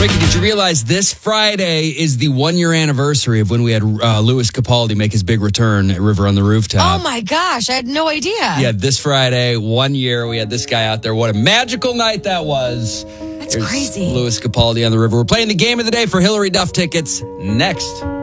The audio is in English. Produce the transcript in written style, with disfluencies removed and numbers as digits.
Ricky, did you realize this Friday is the 1-year anniversary of when we had Louis Capaldi make his big return at River on the Rooftop? Oh my gosh, I had no idea. Yeah, this Friday, 1 year, we had this guy out there. What a magical night that was. That's crazy. Louis Capaldi on the River. We're playing the game of the day for Hillary Duff tickets next.